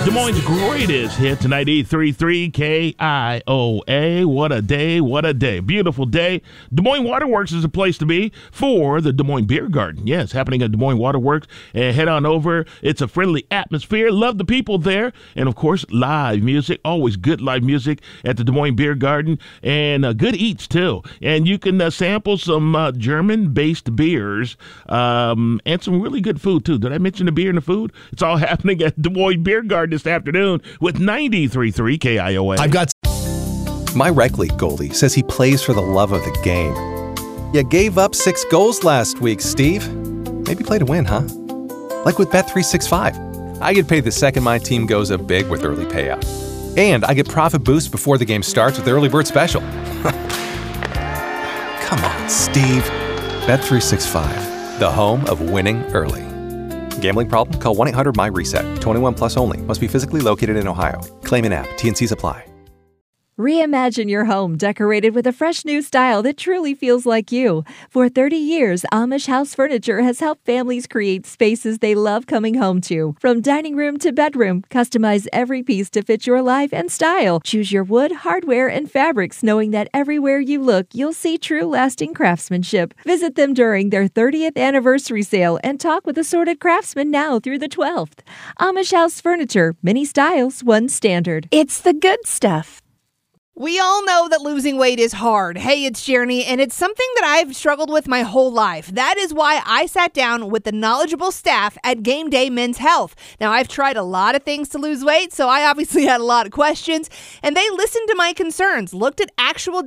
Des Moines' greatest hit tonight, 93.3 KIOA. What a day, what a day. Beautiful day. Des Moines Waterworks is a place to be for the Des Moines Beer Garden. Yes, happening at Des Moines Waterworks. And head on over. It's a friendly atmosphere. Love the people there. And, of course, live music. Always good live music at the Des Moines Beer Garden. And good eats, too. And you can sample some German-based beers and some really good food, too. Did I mention the beer and the food? It's all happening at Des Moines Beer Garden this afternoon with 93.3 KIOA. I've got... My rec league goalie says he plays for the love of the game. You gave up 6 goals last week, Steve. Maybe play to win, huh? Like with Bet365. I get paid the second my team goes up big with early payout. And I get profit boost before the game starts with the early bird special. Come on, Steve. Bet365, the home of winning early. Gambling problem? Call 1-800-MY-RESET. 21 plus only. Must be physically located in Ohio. Claim in app. T&Cs apply. Reimagine your home decorated with a fresh new style that truly feels like you. For 30 years, Amish House Furniture has helped families create spaces they love coming home to. From dining room to bedroom, customize every piece to fit your life and style. Choose your wood, hardware, and fabrics, knowing that everywhere you look, you'll see true lasting craftsmanship. Visit them during their 30th anniversary sale and talk with assorted craftsmen now through the 12th. Amish House Furniture, many styles, one standard. It's the good stuff. We all know that losing weight is hard. Hey, it's Jeremy, and it's something that I've struggled with my whole life. That is why I sat down with the knowledgeable staff at Game Day Men's Health. Now, I've tried a lot of things to lose weight, so I obviously had a lot of questions, and they listened to my concerns, looked at actual